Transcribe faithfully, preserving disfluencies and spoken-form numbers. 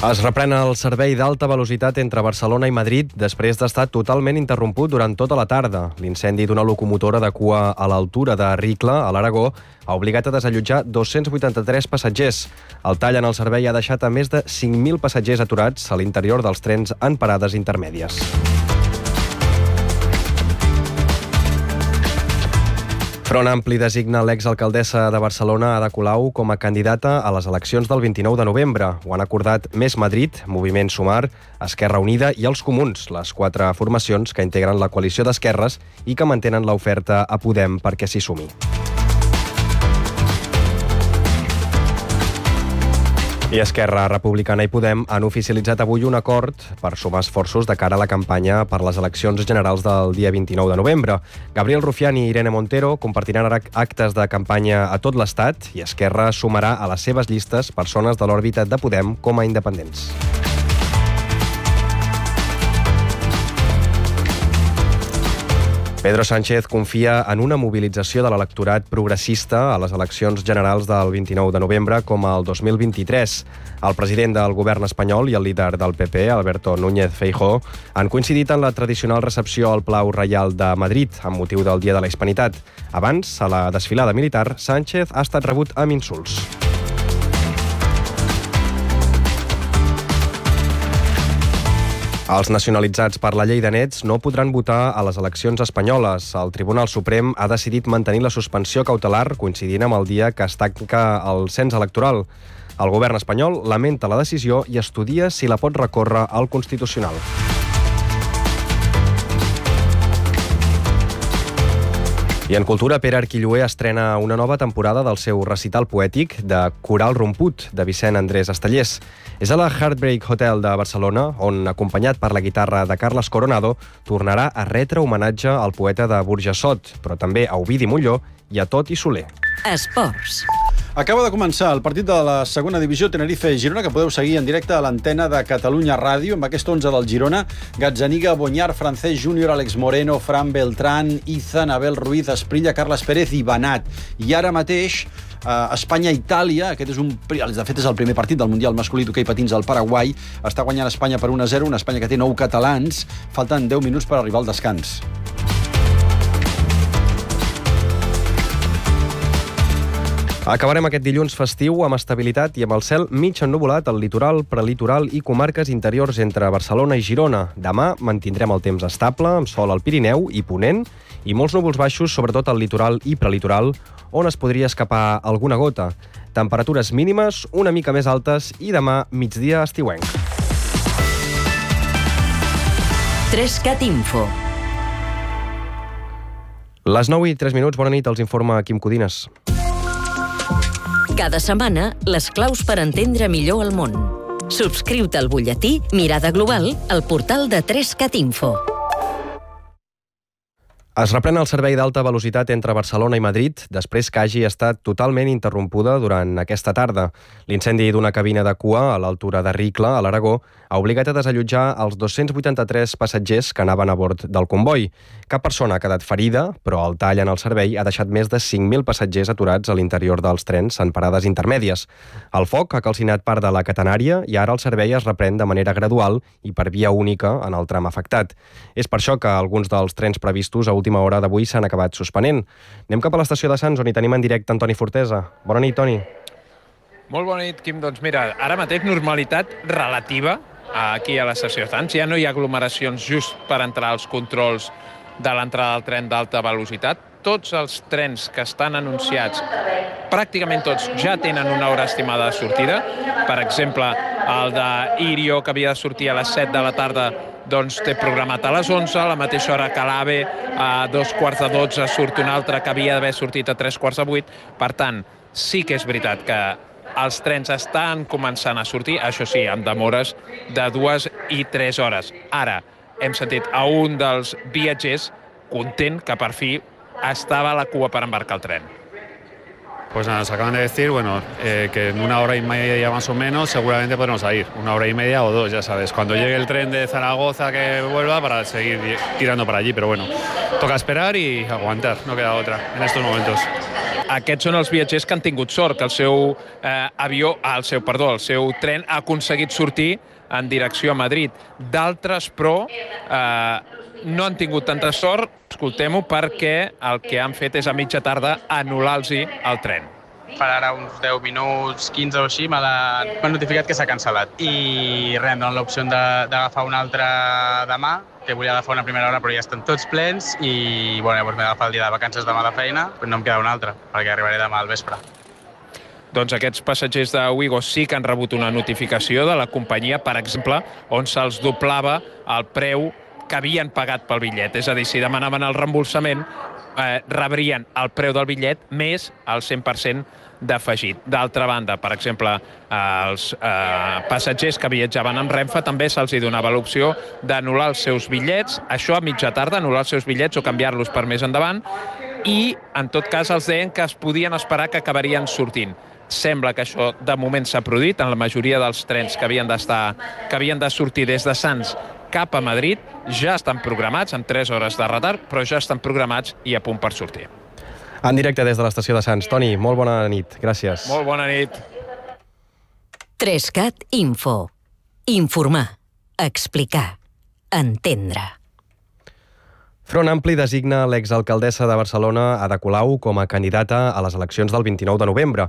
Es reprèn el servei d'alta velocitat entre Barcelona i Madrid després d'estar totalment interromput durant tota la tarda. L'incendi d'una locomotora de cua a l'altura de Ricla, a l'Aragó, ha obligat a desallotjar dos-cents vuitanta-tres passatgers. El tall en el servei ha deixat a més de cinc mil passatgers aturats a l'interior dels trens en parades intermèdies. Front Ampli designa l'exalcaldessa de Barcelona, Ada Colau, com a candidata a les eleccions del vint-i-nou de novembre. Ho han acordat Més Madrid, Moviment Sumar, Esquerra Unida i els Comuns, les quatre formacions que integren la coalició d'esquerres i que mantenen l'oferta a Podem perquè s'hi sumi. I Esquerra Republicana i Podem han oficialitzat avui un acord per sumar esforços de cara a la campanya per les eleccions generals del dia vint-i-nou de novembre. Gabriel Rufián i Irene Montero compartiran actes de campanya a tot l'Estat i Esquerra sumarà a les seves llistes persones de l'òrbita de Podem com a independents. Pedro Sánchez confia en una mobilització de l'electorat progressista a les eleccions generals del vint-i-nou de novembre com el dos mil vint-i-tres. El president del govern espanyol i el líder del P P, Alberto Núñez Feijóo, han coincidit en la tradicional recepció al Palau Reial de Madrid amb motiu del Dia de la Hispanitat. Abans, a la desfilada militar, Sánchez ha estat rebut amb insults. Els nacionalitzats per la llei de nets no podran votar a les eleccions espanyoles. El Tribunal Suprem ha decidit mantenir la suspensió cautelar coincidint amb el dia que es tanca el cens electoral. El govern espanyol lamenta la decisió i estudia si la pot recórrer al Constitucional. I en cultura, Pere Arquilloé estrena una nova temporada del seu recital poètic de Coral Romput, de Vicent Andrés Estellés. És a la Heartbreak Hotel de Barcelona, on, acompanyat per la guitarra de Carles Coronado, tornarà a retre homenatge al poeta de Burjassot, però també a Ovidi Molló i a Tot i Soler. Esports. Acaba de començar el partit de la segona divisió Tenerife-Girona, que podeu seguir en directe a l'antena de Catalunya Ràdio, amb aquest onze del Girona: Gazzaniga, Bonyar, Francesc Júnior, Àlex Moreno, Fran Beltrán, Iza, Abel Ruiz, Esprilla, Carles Pérez i Banat. I ara mateix, eh, Espanya-Itàlia, aquest és un, de fet és el primer partit del Mundial masculí d'hoquei patins al Paraguai. Està guanyant Espanya per un a zero, una Espanya que té nou catalans. Falten deu minuts per arribar al descans. Acabarem aquest dilluns festiu amb estabilitat i amb el cel mig ennuvolat al litoral, prelitoral i comarques interiors entre Barcelona i Girona. Demà mantindrem el temps estable, amb sol al Pirineu i Ponent, i molts núvols baixos, sobretot al litoral i prelitoral, on es podria escapar alguna gota. Temperatures mínimes una mica més altes i demà migdia estiuenc. Trescat Info. Les nou i tres minuts, bona nit, els informa Quim Codines. Cada setmana, les claus per entendre millor el món. Subscriu-te al butlletí Mirada Global al portal de Trescat Info. Es reprèn el servei d'alta velocitat entre Barcelona i Madrid després que hagi estat totalment interrompuda durant aquesta tarda. L'incendi d'una cabina de cua a l'altura de Ricla, a l'Aragó, ha obligat a desallotjar els dos-cents vuitanta-tres passatgers que anaven a bord del comboi. Cap persona ha quedat ferida, però el tall en el servei ha deixat més de cinc mil passatgers aturats a l'interior dels trens en parades intermèdies. El foc ha calcinat part de la catenària i ara el servei es reprèn de manera gradual i per via única en el tram afectat. És per això que alguns dels trens previstos a última hora d'avui s'han acabat suspenent. Anem cap a l'estació de Sants, on hi tenim en directe Antoni Fortesa. Bona nit, Toni. Molt bona nit, Quim. Doncs mira, ara mateix normalitat relativa aquí a l'estació de Sants. Ja no hi ha aglomeracions just per entrar als controls de l'entrada del tren d'alta velocitat. Tots els trens que estan anunciats, pràcticament tots, ja tenen una hora estimada de sortida. Per exemple, el d'Irio, que havia de sortir a les set de la tarda, doncs té programat a les onze, a la mateixa hora que l'AVE, a dos quarts de dotze surt un altre que havia d'haver sortit a tres quarts de vuit. Per tant, sí que és veritat que els trens estan començant a sortir, això sí, amb demores de dues i tres hores. Ara, hem sentit a un dels viatgers content que per fi estava a la cua para embarcar el tren. Pues nada, nos acaban de decir, bueno, eh, que en una hora y media más o menos seguramente podremos salir, una hora y media o dos, ya sabes, cuando llegue el tren de Zaragoza que vuelva para seguir tirando para allí, pero bueno, toca esperar y aguantar, no queda otra en estos momentos. aquests són els viatgers que han tingut sort, que el seu eh, avió, el seu, perdó, el seu tren ha aconseguit sortir en direcció a Madrid. D'altres, però, eh, no han tingut tanta sort, escoltem-ho, perquè el que han fet és a mitja tarda anul·lar-los el tren. Farà ara uns deu minuts, quinze o així, m'ha notificat que s'ha cancel·lat. I res, em donen l'opció d'agafar un altre demà, que volia agafar una primera hora, però ja estan tots plens, i bueno, llavors m'he d'agafar el dia de vacances demà de feina, però no em queda un altre, perquè arribaré demà al vespre. Doncs aquests passatgers de Wigo sí que han rebut una notificació de la companyia, per exemple, on se'ls doblava el preu que havien pagat pel bitllet. És a dir, si demanaven el reembolsament, eh, rebrien el preu del bitllet més el cent per cent d'afegit. D'altra banda, per exemple, els eh, passatgers que viatjaven amb Renfe també se'ls donava l'opció d'anul·lar els seus bitllets, això a mitja tarda, anul·lar els seus bitllets o canviar-los per més endavant, i en tot cas els deien que es podien esperar que acabarien sortint. Sembla que això de moment s'ha produït en la majoria dels trens que havien d'estar, que havien de sortir des de Sants cap a Madrid, ja estan programats, amb tres hores de retard, però ja estan programats i a punt per sortir. En directe des de l'estació de Sants. Toni, molt bona nit. Gràcies. Molt bona nit. Trescat Info. Informar. Explicar. Entendre. Front Ampli designa l'exalcaldessa de Barcelona, Ada Colau, com a candidata a les eleccions del vint-i-nou de novembre.